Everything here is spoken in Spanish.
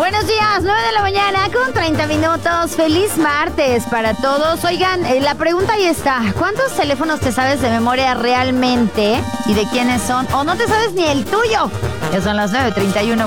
Buenos días, 9 de la mañana con 30 minutos. Feliz martes para todos. Oigan, la pregunta ahí está. ¿Cuántos teléfonos te sabes de memoria realmente? ¿Y de quiénes son? ¿O no te sabes ni el tuyo? Ya son las 9:31.